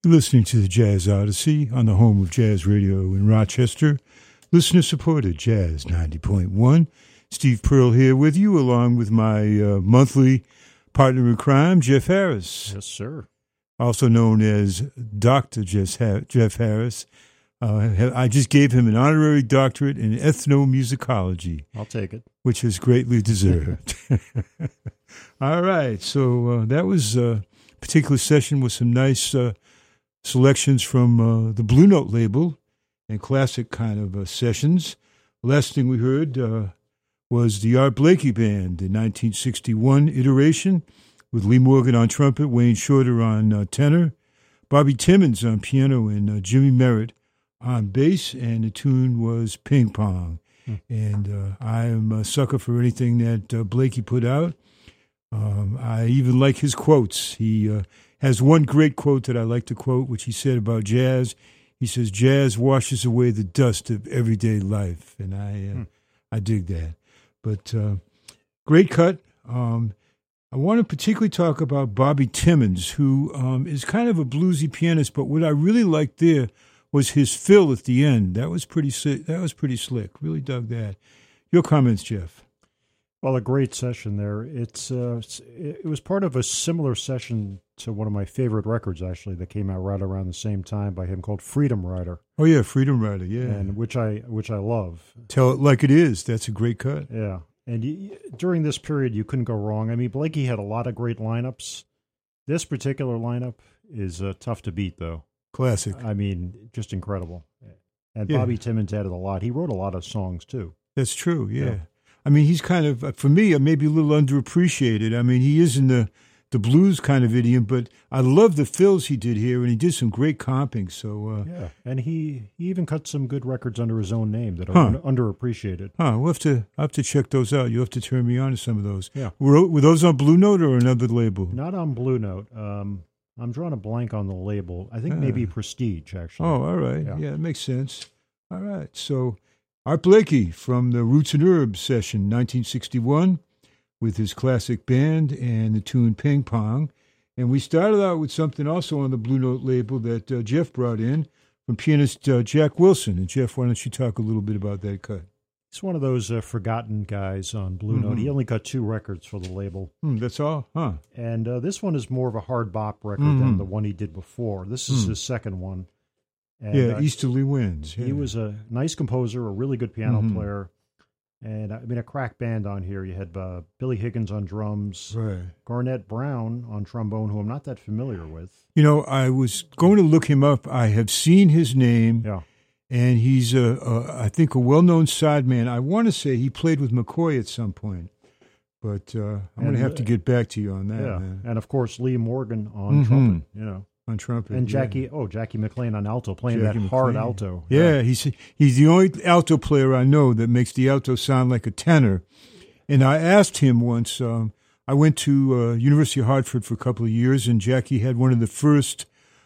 You're listening to the Jazz Odyssey on the home of jazz radio in Rochester. Listener-supported Jazz 90.1. Steve Pearl here with you, along with my monthly partner in crime, Jeff Harris. Yes, sir. Also known as Dr. Jeff Harris. I just gave him an honorary doctorate in ethnomusicology. I'll take it. Which is greatly deserved. All right, so that was a particular session with some nice selections from the Blue Note label and classic kind of sessions. Last thing we heard was the Art Blakey Band, the 1961 iteration, with Lee Morgan on trumpet, Wayne Shorter on tenor, Bobby Timmons on piano, and Jimmy Merritt on bass, and the tune was Ping Pong. And I am a sucker for anything that Blakey put out. I even like his quotes. He has one great quote that I like to quote, which he said about jazz. He says, "Jazz washes away the dust of everyday life," and I dig that. But great cut. I want to particularly talk about Bobby Timmons, who is kind of a bluesy pianist. But what I really liked there was his fill at the end. That was pretty sick. That was pretty slick. Really dug that. Your comments, Jeff? Well, a great session there. It was part of a similar session to one of my favorite records, actually, that came out right around the same time by him, called Freedom Rider. Oh yeah, Freedom Rider, yeah, and which I love. Tell It Like It Is. That's a great cut. Yeah, and during this period, you couldn't go wrong. I mean, Blakey had a lot of great lineups. This particular lineup is tough to beat, though. Classic. I mean, just incredible. And Bobby Timmons added a lot. He wrote a lot of songs too. That's true. Yeah. I mean, he's kind of, for me, maybe a little underappreciated. I mean, he is in the blues kind of idiom, but I love the fills he did here, and he did some great comping. So and he even cut some good records under his own name that are underappreciated. I'll have to check those out. You'll have to turn me on to some of those. Yeah. Were those on Blue Note or another label? Not on Blue Note. I'm drawing a blank on the label. I think maybe Prestige, actually. Oh, all right. Yeah, it makes sense. All right. So Art Blakey from the Roots and Herbs session, 1961, with his classic band and the tune Ping Pong. And we started out with something also on the Blue Note label that Jeff brought in from pianist Jack Wilson. And Jeff, why don't you talk a little bit about that cut? He's one of those forgotten guys on Blue Note. He only cut 2 records for the label. That's all? Huh. And this one is more of a hard bop record than the one he did before. This is his second one. And, Easterly Winds. Yeah. He was a nice composer, a really good piano player. And, I mean, a crack band on here. You had Billy Higgins on drums, Garnett Brown on trombone, who I'm not that familiar with. You know, I was going to look him up. I have seen his name. Yeah. And he's, I think, a well-known sideman. I want to say he played with McCoy at some point. But I'm going to have to get back to you on that, man. And, of course, Lee Morgan on trumpet, On trumpet. And Jackie McLean on alto, playing Jackie that hard alto. Yeah, he's the only alto player I know that makes the alto sound like a tenor. And I asked him once, I went to University of Hartford for a couple of years, and Jackie had one of the first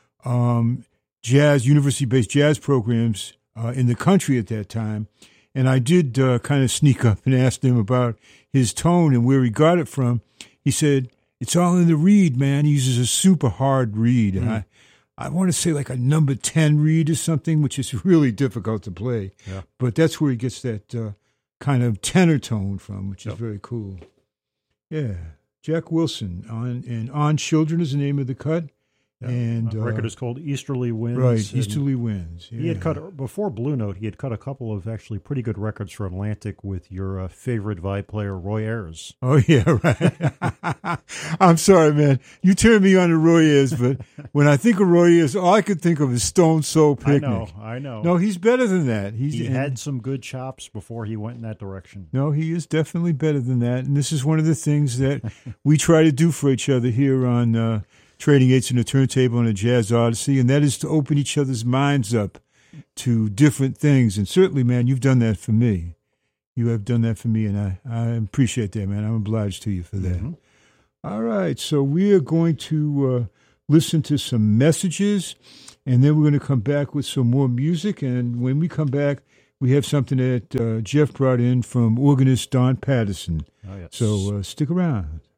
university-based jazz programs in the country at that time. And I did kind of sneak up and ask him about his tone and where he got it from. He said, "It's all in the reed, man." He uses a super hard reed. And I want to say like a number 10 reed or something, which is really difficult to play. Yeah. But that's where he gets that kind of tenor tone from, which is very cool. Yeah. Jack Wilson on Children is the name of the cut. Yeah. And the record is called Easterly Winds. Right, Easterly Winds. Yeah. He had cut, before Blue Note, he had cut a couple of actually pretty good records for Atlantic with your favorite vibe player, Roy Ayers. Oh, yeah, right. I'm sorry, man. You turned me on to Roy Ayers, but when I think of Roy Ayers, all I could think of is Stone Soul Picnic. I know. No, he's better than that. He had some good chops before he went in that direction. No, he is definitely better than that. And this is one of the things that we try to do for each other here on Trading Eights and the Turntable on a Jazz Odyssey, and that is to open each other's minds up to different things. And certainly, man, you've done that for me. You have done that for me, and I appreciate that, man. I'm obliged to you for that. Mm-hmm. All right, so we are going to listen to some messages, and then we're going to come back with some more music. And when we come back, we have something that Jeff brought in from organist Don Patterson. Oh, yes. So stick around.